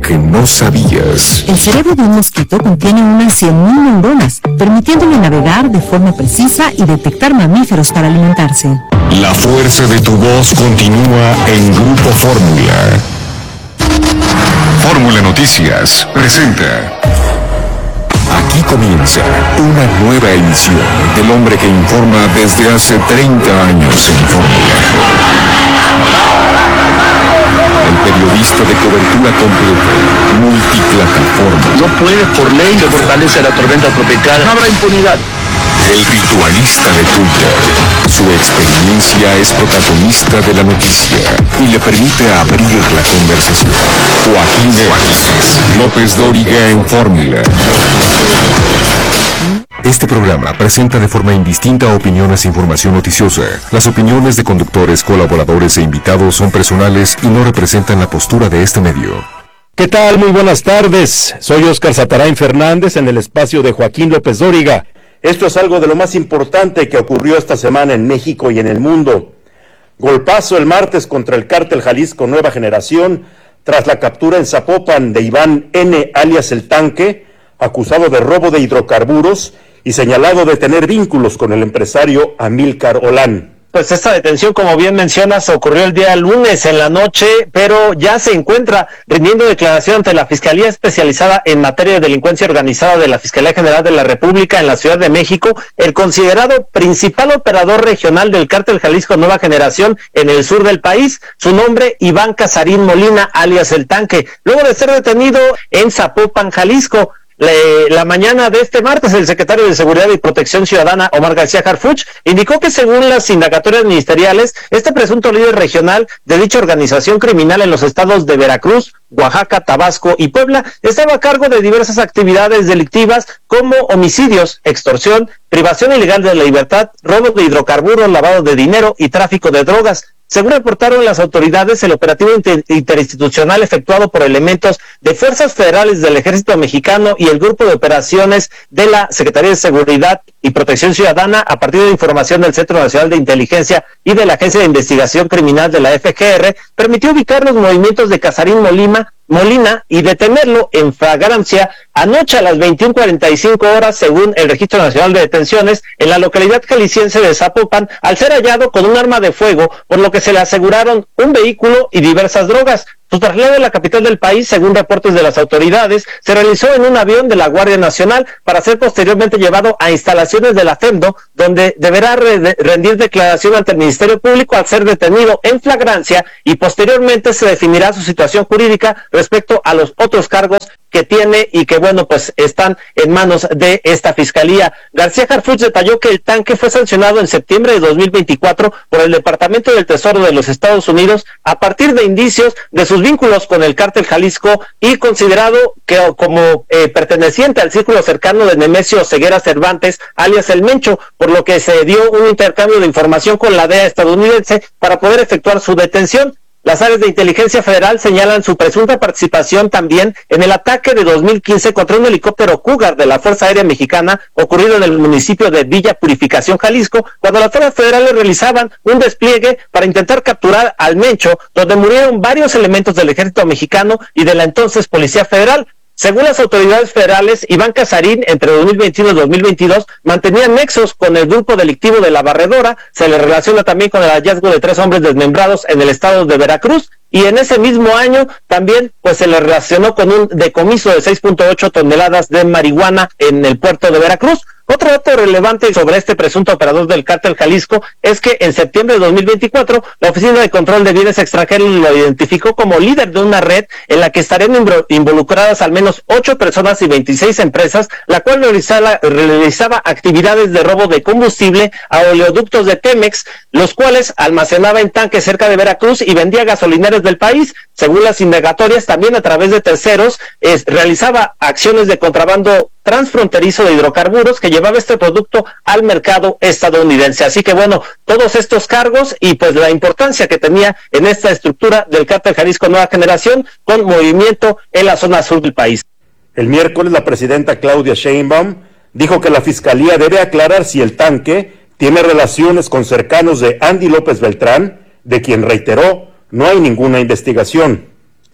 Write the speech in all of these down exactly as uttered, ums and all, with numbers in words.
que no sabías. El cerebro de un mosquito contiene unas cien mil neuronas, permitiéndole navegar de forma precisa y detectar mamíferos para alimentarse. La fuerza de tu voz continúa en Grupo Fórmula. Fórmula Noticias presenta. Aquí comienza una nueva edición del hombre que informa desde hace treinta años en Fórmula. El periodista de cobertura completa, multiplataforma. No puede por ley de fortaleza la tormenta tropical. No habrá impunidad. El ritualista de Twitter. Su experiencia es protagonista de la noticia y le permite abrir la conversación. Joaquín López Dóriga en Fórmula. Este programa presenta de forma indistinta opiniones e información noticiosa. Las opiniones de conductores, colaboradores e invitados son personales y no representan la postura de este medio. ¿Qué tal? Muy buenas tardes. Soy Óscar Satarain Fernández en el espacio de Joaquín López Dóriga. Esto es algo de lo más importante que ocurrió esta semana en México y en el mundo. Golpazo el martes contra el cártel Jalisco Nueva Generación tras la captura en Zapopan de Iván N. alias El Tanque, acusado de robo de hidrocarburos y señalado de tener vínculos con el empresario Amílcar Olán. Pues esta detención, como bien mencionas, ocurrió el día lunes en la noche, pero ya se encuentra rindiendo declaración ante la Fiscalía Especializada en Materia de Delincuencia Organizada de la Fiscalía General de la República en la Ciudad de México, el considerado principal operador regional del cártel Jalisco Nueva Generación en el sur del país, su nombre Iván Casarín Molina, alias El Tanque, luego de ser detenido en Zapopan, Jalisco. La mañana de este martes, el secretario de Seguridad y Protección Ciudadana, Omar García Harfuch, indicó que según las indagatorias ministeriales, este presunto líder regional de dicha organización criminal en los estados de Veracruz, Oaxaca, Tabasco y Puebla estaba a cargo de diversas actividades delictivas como homicidios, extorsión, privación ilegal de la libertad, robo de hidrocarburos, lavado de dinero y tráfico de drogas. Según reportaron las autoridades, el operativo inter- interinstitucional efectuado por elementos de fuerzas federales del Ejército Mexicano y el Grupo de Operaciones de la Secretaría de Seguridad y Protección Ciudadana, a partir de información del Centro Nacional de Inteligencia y de la Agencia de Investigación Criminal de la F G R, permitió ubicar los movimientos de Casarín Molina, Molina y detenerlo en flagrancia anoche a las veintiuna cuarenta y cinco horas, según el Registro Nacional de Detenciones, en la localidad jalisciense de Zapopan, al ser hallado con un arma de fuego, por lo que se le aseguraron un vehículo y diversas drogas. Su traslado a la capital del país, según reportes de las autoridades, se realizó en un avión de la Guardia Nacional para ser posteriormente llevado a instalaciones de la FEMDO, donde deberá re- rendir declaración ante el Ministerio Público al ser detenido en flagrancia, y posteriormente se definirá su situación jurídica respecto a los otros cargos que tiene y que, bueno, pues están en manos de esta fiscalía. García Harfuch detalló que El Tanque fue sancionado en septiembre de dos mil veinticuatro por el Departamento del Tesoro de los Estados Unidos a partir de indicios de sus vínculos con el cártel Jalisco y considerado que como eh, perteneciente al círculo cercano de Nemesio Ceguera Cervantes, alias El Mencho, por lo que se dio un intercambio de información con la D E A estadounidense para poder efectuar su detención. Las áreas de inteligencia federal señalan su presunta participación también en el ataque de dos mil quince contra un helicóptero Cougar de la Fuerza Aérea Mexicana, ocurrido en el municipio de Villa Purificación, Jalisco, cuando las fuerzas federales realizaban un despliegue para intentar capturar al Mencho, donde murieron varios elementos del ejército mexicano y de la entonces Policía Federal. Según las autoridades federales, Iván Casarín, entre dos mil veintiuno y dos mil veintidós, mantenía nexos con el grupo delictivo de La Barredora. Se le relaciona también con el hallazgo de tres hombres desmembrados en el estado de Veracruz, y en ese mismo año también pues se le relacionó con un decomiso de seis punto ocho toneladas de marihuana en el puerto de Veracruz. Otro dato relevante sobre este presunto operador del cártel Jalisco es que en septiembre de dos mil veinticuatro, la Oficina de Control de Bienes Extranjeros lo identificó como líder de una red en la que estarían involucradas al menos ocho personas y veintiséis empresas, la cual realizaba, realizaba actividades de robo de combustible a oleoductos de Pemex, los cuales almacenaba en tanques cerca de Veracruz y vendía gasolineras del país. Según las indagatorias, también a través de terceros, es, realizaba acciones de contrabando transfronterizo de hidrocarburos que llevaba este producto al mercado estadounidense. Así que bueno, todos estos cargos y pues la importancia que tenía en esta estructura del cártel Jalisco Nueva Generación con movimiento en la zona sur del país. El miércoles la presidenta Claudia Sheinbaum dijo que la fiscalía debe aclarar si El Tanque tiene relaciones con cercanos de Andy López Beltrán, de quien reiteró no hay ninguna investigación.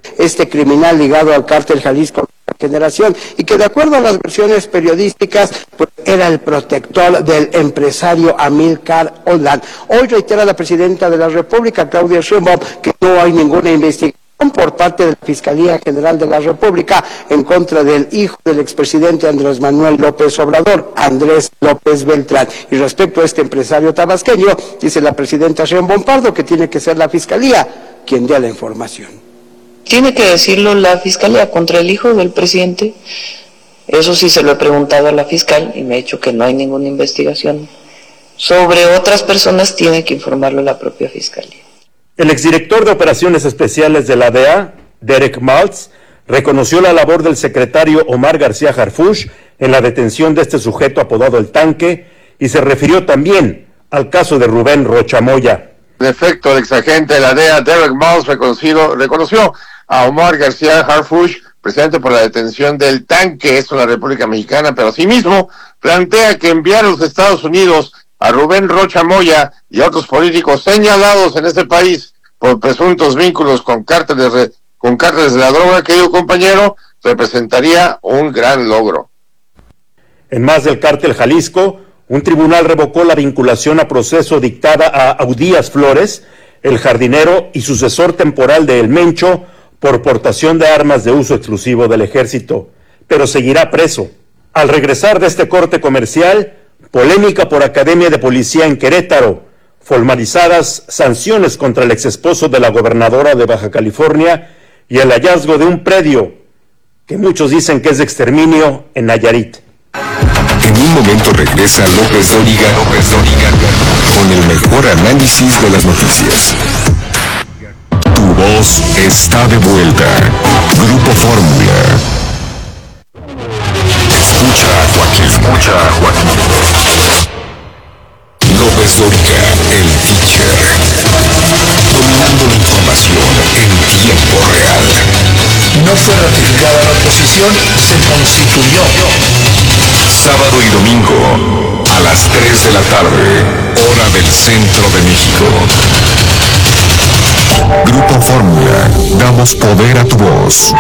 este criminal ligado al cártel Jalisco Generación, y que de acuerdo a las versiones periodísticas pues, era el protector del empresario Amílcar Holland. Hoy reitera la presidenta de la República, Claudia Sheinbaum, que no hay ninguna investigación por parte de la Fiscalía General de la República en contra del hijo del expresidente Andrés Manuel López Obrador, Andrés López Beltrán. Y respecto a este empresario tabasqueño, dice la presidenta Sheinbaum Pardo que tiene que ser la Fiscalía quien dé la información. Tiene que decirlo la Fiscalía contra el hijo del presidente. Eso sí se lo he preguntado a la fiscal y me ha dicho que no hay ninguna investigación. Sobre otras personas tiene que informarlo la propia Fiscalía. El exdirector de Operaciones Especiales de la D E A, Derek Maltz, reconoció la labor del secretario Omar García Harfuch en la detención de este sujeto apodado El Tanque y se refirió también al caso de Rubén Rocha Moya. En efecto, el exagente de la D E A, Derek Maltz, reconocido, reconoció a Omar García Harfuch, presidente por la detención del Tanque, esto en la República Mexicana, pero asimismo plantea que enviar a los Estados Unidos a Rubén Rocha Moya y a otros políticos señalados en este país por presuntos vínculos con cárteles, de, con cárteles de la droga, querido compañero, representaría un gran logro. En más del cártel Jalisco, un tribunal revocó la vinculación a proceso dictada a Audías Flores, el jardinero y sucesor temporal de El Mencho, por portación de armas de uso exclusivo del ejército, pero seguirá preso. Al regresar de este corte comercial, polémica por Academia de Policía en Querétaro, formalizadas sanciones contra el exesposo de la gobernadora de Baja California y el hallazgo de un predio que muchos dicen que es de exterminio en Nayarit. En un momento regresa López Dóriga, López Dóriga, con el mejor análisis de las noticias. Tu voz está de vuelta. Grupo Fórmula. Escucha a Joaquín. Escucha a Joaquín. López Dóriga, el teacher. Dominando la información en tiempo real. No fue ratificada la oposición, se constituyó. Sábado y domingo, a las tres de la tarde, hora del centro de México. Grupo Fórmula, damos poder a tu voz.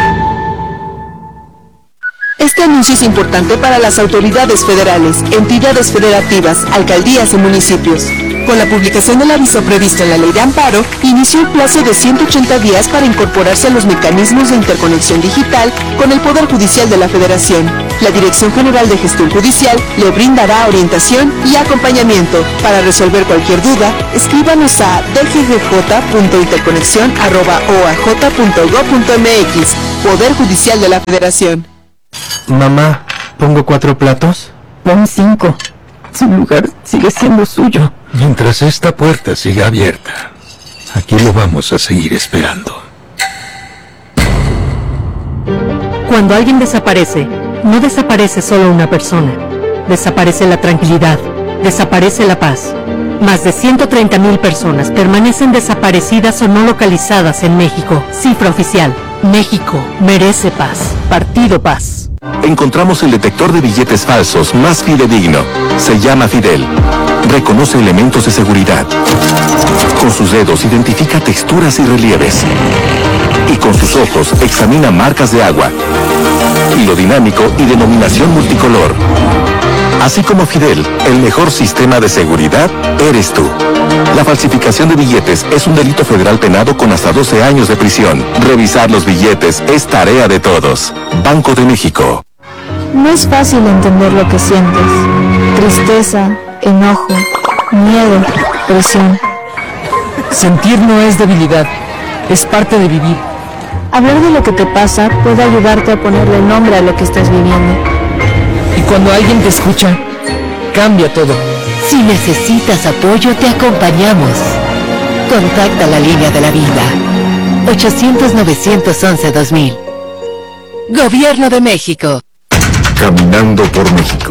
Este anuncio es importante para las autoridades federales, entidades federativas, alcaldías y municipios. Con la publicación del aviso previsto en la Ley de Amparo, inició el plazo de ciento ochenta días para incorporarse a los mecanismos de interconexión digital con el Poder Judicial de la Federación. La Dirección General de Gestión Judicial le brindará orientación y acompañamiento. Para resolver cualquier duda, escríbanos a d g g j punto interconexión arroba o a j punto gob punto m x. Poder Judicial de la Federación. Mamá, ¿pongo cuatro platos? Pon cinco. Su lugar sigue siendo suyo. Mientras esta puerta siga abierta, aquí lo vamos a seguir esperando. Cuando alguien desaparece, no desaparece solo una persona. Desaparece la tranquilidad, desaparece la paz. Más de ciento treinta mil personas permanecen desaparecidas o no localizadas en México. Cifra oficial. México merece paz. Partido Paz. Encontramos el detector de billetes falsos más fidedigno. Se llama Fidel. Reconoce elementos de seguridad. Con sus dedos identifica texturas y relieves. Y con sus ojos examina marcas de agua. Hilo dinámico y denominación multicolor. Así como Fidel, el mejor sistema de seguridad eres tú. La falsificación de billetes es un delito federal penado con hasta doce años de prisión. Revisar los billetes es tarea de todos. Banco de México. No es fácil entender lo que sientes. Tristeza, enojo, miedo, presión. Sentir no es debilidad, es parte de vivir. Hablar de lo que te pasa puede ayudarte a ponerle nombre a lo que estás viviendo. Y cuando alguien te escucha, cambia todo. Si necesitas apoyo, te acompañamos. Contacta la línea de la vida. ochocientos, novecientos once, dos mil. Gobierno de México. Caminando por México.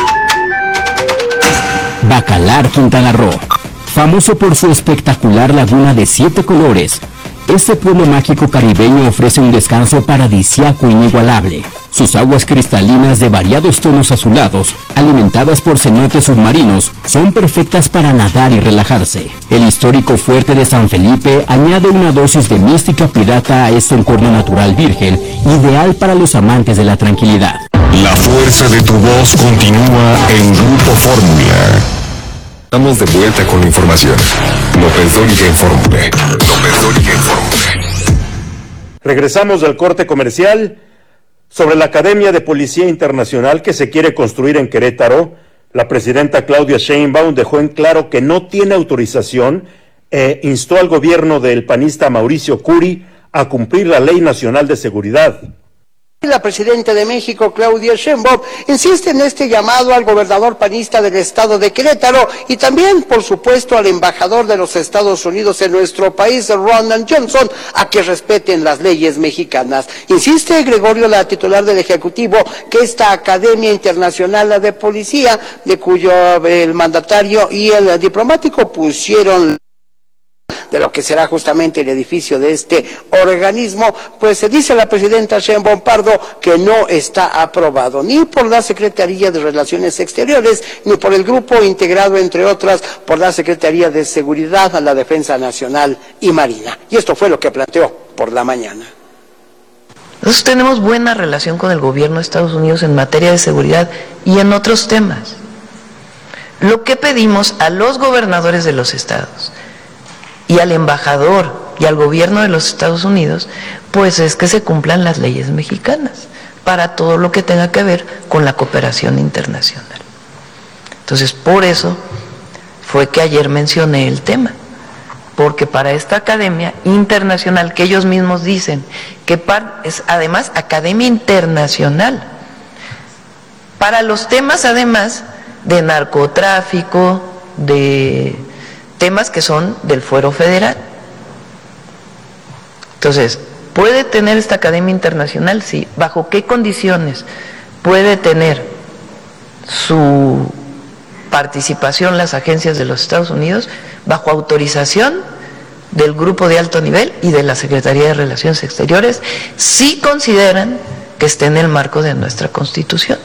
Bacalar Quintana Roo, famoso por su espectacular laguna de siete colores. Este pueblo mágico caribeño ofrece un descanso paradisíaco inigualable. Sus aguas cristalinas de variados tonos azulados, alimentadas por cenotes submarinos, son perfectas para nadar y relajarse. El histórico fuerte de San Felipe añade una dosis de mística pirata a este entorno natural virgen, ideal para los amantes de la tranquilidad. La fuerza de tu voz continúa en Grupo Fórmula. Estamos de vuelta con la información. López Dóriga Informe. López Dóriga Informe. Regresamos del corte comercial. Sobre la Academia de Policía Internacional que se quiere construir en Querétaro, la presidenta Claudia Sheinbaum dejó en claro que no tiene autorización e instó al gobierno del panista Mauricio Curi a cumplir la Ley Nacional de Seguridad. La presidenta de México, Claudia Sheinbaum, insiste en este llamado al gobernador panista del estado de Querétaro y también, por supuesto, al embajador de los Estados Unidos en nuestro país, Ronald Johnson, a que respeten las leyes mexicanas. Insiste Gregorio, la titular del Ejecutivo, que esta Academia Internacional de Policía, de cuyo el mandatario y el diplomático pusieron de lo que será justamente el edificio de este organismo, pues se dice la presidenta Sheinbaum Pardo que no está aprobado ni por la Secretaría de Relaciones Exteriores ni por el grupo integrado, entre otras, por la Secretaría de Seguridad, la Defensa Nacional y Marina. Y esto fue lo que planteó por la mañana. Nosotros tenemos buena relación con el gobierno de Estados Unidos en materia de seguridad y en otros temas. Lo que pedimos a los gobernadores de los estados y al embajador y al gobierno de los Estados Unidos, pues es que se cumplan las leyes mexicanas para todo lo que tenga que ver con la cooperación internacional. Entonces, por eso fue que ayer mencioné el tema, porque para esta academia internacional, que ellos mismos dicen que es además academia internacional, para los temas además de narcotráfico, de temas que son del fuero federal. Entonces, ¿puede tener esta academia internacional? Sí. ¿Bajo qué condiciones puede tener su participación las agencias de los Estados Unidos? Bajo autorización del grupo de alto nivel y de la Secretaría de Relaciones Exteriores, si consideran que esté en el marco de nuestra Constitución.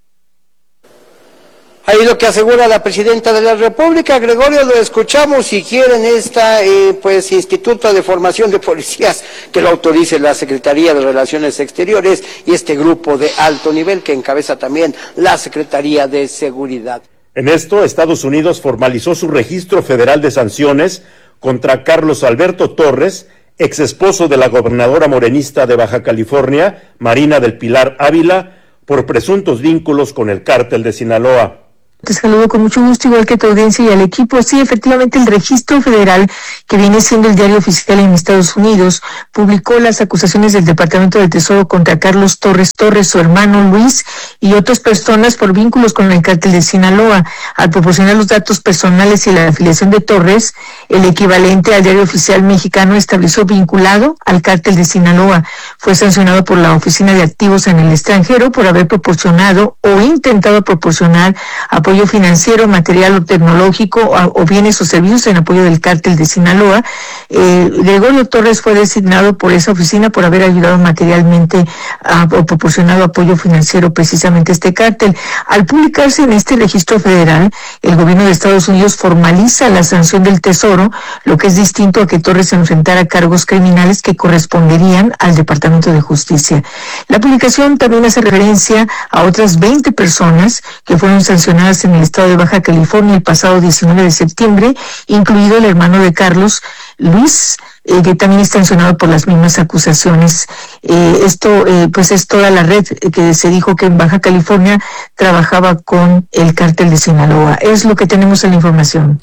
Ahí lo que asegura la presidenta de la República. Gregorio, lo escuchamos. Si quieren esta eh, pues Instituto de Formación de Policías, que lo autorice la Secretaría de Relaciones Exteriores y este grupo de alto nivel que encabeza también la Secretaría de Seguridad. En esto, Estados Unidos formalizó su registro federal de sanciones contra Carlos Alberto Torres, ex esposo de la gobernadora morenista de Baja California, Marina del Pilar Ávila, por presuntos vínculos con el cártel de Sinaloa. Te saludo con mucho gusto, igual que tu audiencia y al equipo. Sí, efectivamente, el registro federal, que viene siendo el diario oficial en Estados Unidos, publicó las acusaciones del Departamento del Tesoro contra Carlos Torres Torres, su hermano Luis y otras personas por vínculos con el cártel de Sinaloa. Al proporcionar los datos personales y la afiliación de Torres, el equivalente al diario oficial mexicano estableció vinculado al cártel de Sinaloa. Fue sancionado por la Oficina de Activos en el Extranjero por haber proporcionado o intentado proporcionar apoyo financiero, material o tecnológico o, o bienes o servicios en apoyo del cártel de Sinaloa. Eh, Gregorio Torres fue designado por esa oficina por haber ayudado materialmente a, o proporcionado apoyo financiero precisamente a este cártel. Al publicarse en este registro federal, el gobierno de Estados Unidos formaliza la sanción del Tesoro, lo que es distinto a que Torres enfrentara cargos criminales que corresponderían al Departamento de Justicia. La publicación también hace referencia a otras veinte personas que fueron sancionadas en el estado de Baja California el pasado diecinueve de septiembre, incluido el hermano de Carlos, Luis, eh, que también está sancionado por las mismas acusaciones. Eh, esto eh, pues es toda la red que se dijo que en Baja California trabajaba con el cártel de Sinaloa. Es lo que tenemos en la información.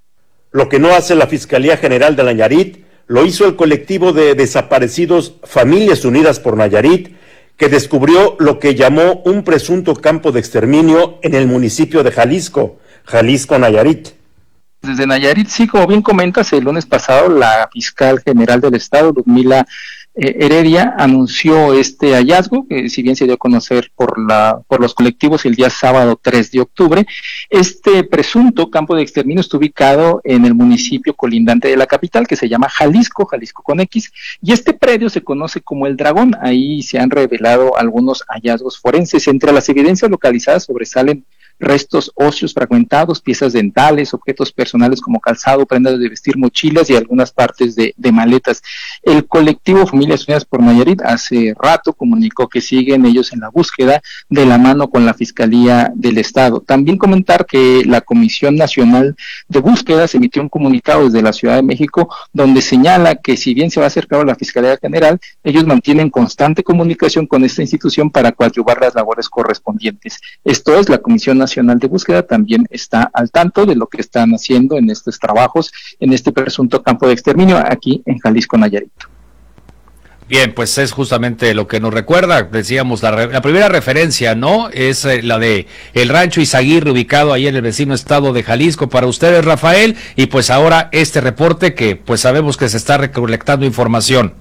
Lo que no hace la Fiscalía General de Nayarit, lo hizo el colectivo de desaparecidos Familias Unidas por Nayarit, que descubrió lo que llamó un presunto campo de exterminio en el municipio de Jalisco, Jalisco, Nayarit. Desde Nayarit, sí, como bien comentas, el lunes pasado la fiscal general del estado, Ludmila eh, Heredia anunció este hallazgo, que si bien se dio a conocer por la por los colectivos el día sábado tres de octubre. Este presunto campo de exterminio está ubicado en el municipio colindante de la capital, que se llama Jalisco, Jalisco con X, y este predio se conoce como El Dragón. Ahí se han revelado algunos hallazgos forenses. Entre las evidencias localizadas sobresalen restos óseos fragmentados, piezas dentales, objetos personales como calzado, prendas de vestir, mochilas y algunas partes de, de maletas. El colectivo Familias Unidas por Nayarit hace rato comunicó que siguen ellos en la búsqueda de la mano con la Fiscalía del Estado. También comentar que la Comisión Nacional de Búsquedas emitió un comunicado desde la Ciudad de México donde señala que si bien se va a acercar a la Fiscalía General, ellos mantienen constante comunicación con esta institución para coadyuvar las labores correspondientes. Esto es, la Comisión Nacional de Búsqueda también está al tanto de lo que están haciendo en estos trabajos, en este presunto campo de exterminio aquí en Jalisco, Nayarit. Bien, pues es justamente lo que nos recuerda, decíamos, la, la primera referencia, ¿no? Es eh, la de el rancho Izaguirre, ubicado ahí en el vecino estado de Jalisco, para ustedes, Rafael, y pues ahora este reporte que pues sabemos que se está recolectando información.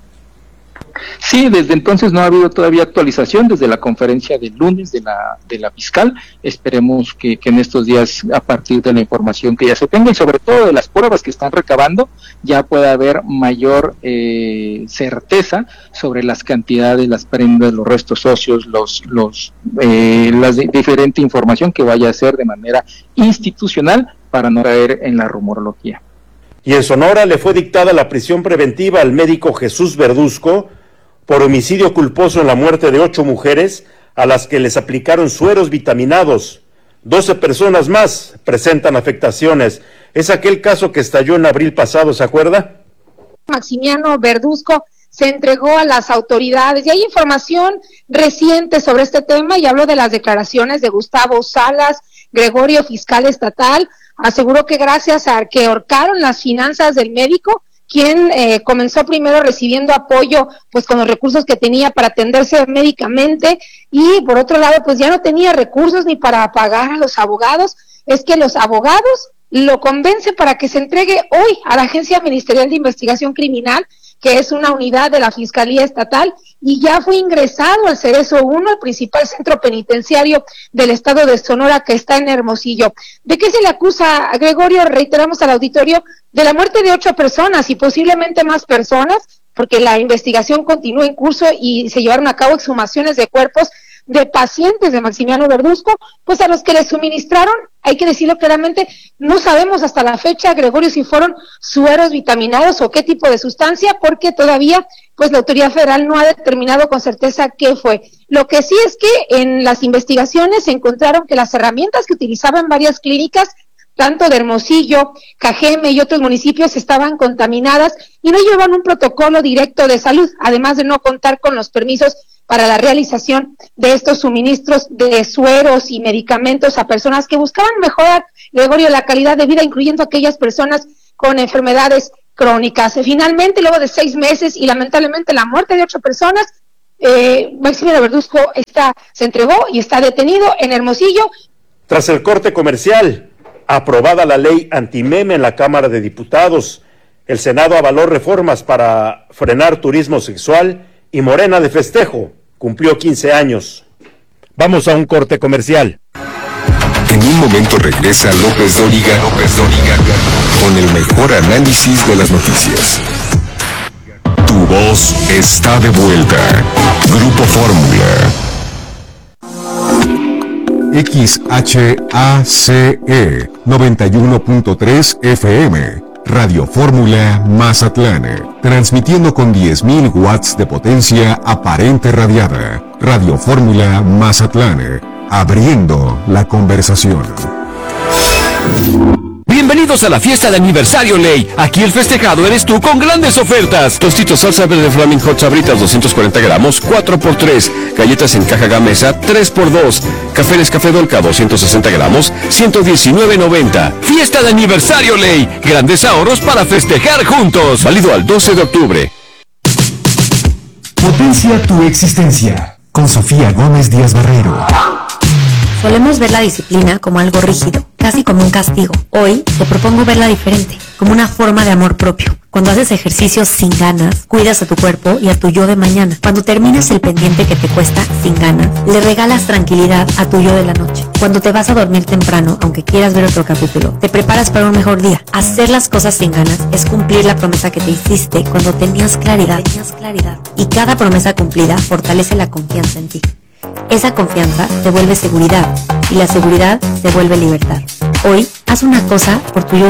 Sí, desde entonces no ha habido todavía actualización desde la conferencia del lunes de la de la fiscal. Esperemos que, que en estos días, a partir de la información que ya se tenga y sobre todo de las pruebas que están recabando, ya pueda haber mayor eh, certeza sobre las cantidades, las prendas, los restos óseos, los los eh, la diferente información que vaya a ser de manera institucional para no caer en la rumorología. Y en Sonora le fue dictada la prisión preventiva al médico Jesús Verduzco por homicidio culposo en la muerte de ocho mujeres a las que les aplicaron sueros vitaminados. Doce personas más presentan afectaciones. Es aquel caso que estalló en abril pasado, ¿se acuerda? Maximiano Verduzco se entregó a las autoridades y hay información reciente sobre este tema y habló de las declaraciones de Gustavo Salas, Gregorio, fiscal estatal. Aseguró que gracias a que ahorcaron las finanzas del médico, quien eh, comenzó primero recibiendo apoyo pues con los recursos que tenía para atenderse médicamente y por otro lado pues ya no tenía recursos ni para pagar a los abogados. Es que los abogados lo convencen para que se entregue hoy a la Agencia Ministerial de Investigación Criminal, que es una unidad de la Fiscalía Estatal, y ya fue ingresado al Cerezo uno, el principal centro penitenciario del estado de Sonora, que está en Hermosillo. ¿De qué se le acusa a Gregorio? Reiteramos al auditorio, de la muerte de ocho personas y posiblemente más personas, porque la investigación continúa en curso y se llevaron a cabo exhumaciones de cuerpos de pacientes de Maximiano Verduzco, pues a los que le suministraron, hay que decirlo claramente, no sabemos hasta la fecha, Gregorio, si fueron sueros vitaminados o qué tipo de sustancia, porque todavía pues la autoridad federal no ha determinado con certeza qué fue. Lo que sí es que en las investigaciones se encontraron que las herramientas que utilizaban varias clínicas, tanto de Hermosillo, Cajeme y otros municipios, estaban contaminadas y no llevaban un protocolo directo de salud, además de no contar con los permisos para la realización de estos suministros de sueros y medicamentos a personas que buscaban mejorar, Gregorio, la calidad de vida, incluyendo aquellas personas con enfermedades crónicas. Finalmente, luego de seis meses y lamentablemente la muerte de ocho personas, eh, Maximiano Verduzco está, se entregó y está detenido en Hermosillo. Tras el corte comercial, aprobada la ley antimeme en la Cámara de Diputados, el Senado avaló reformas para frenar turismo sexual y Morena de festejo cumplió quince años. Vamos a un corte comercial. En un momento regresa López Dóriga, López Dóriga, con el mejor análisis de las noticias. Tu voz está de vuelta. Grupo Fórmula. X H A C E noventa y uno punto tres F M. Radio Fórmula Mazatlán, transmitiendo con diez mil watts de potencia aparente radiada. Radio Fórmula Mazatlán, abriendo la conversación. Bienvenidos a la fiesta de aniversario Ley. Aquí el festejado eres tú con grandes ofertas. Tostitos salsa verde Flaming Hot Sabritas doscientos cuarenta gramos, cuatro por tres. Galletas en caja Gamesa, tres por dos. Café Nescafé Dolca doscientos sesenta gramos, ciento diecinueve noventa. Fiesta de aniversario Ley. Grandes ahorros para festejar juntos. Válido al doce de octubre. Potencia tu existencia. Con Sofía Gómez Díaz Barrero. Solemos ver la disciplina como algo rígido, casi como un castigo. Hoy te propongo verla diferente, como una forma de amor propio. Cuando haces ejercicio sin ganas, cuidas a tu cuerpo y a tu yo de mañana. Cuando terminas el pendiente que te cuesta sin ganas, le regalas tranquilidad a tu yo de la noche. Cuando te vas a dormir temprano, aunque quieras ver otro capítulo, te preparas para un mejor día. Hacer las cosas sin ganas es cumplir la promesa que te hiciste cuando tenías claridad. Tenías claridad. Y cada promesa cumplida fortalece la confianza en ti. Esa confianza te vuelve seguridad y la seguridad te vuelve libertad. Hoy, haz una cosa por tu yo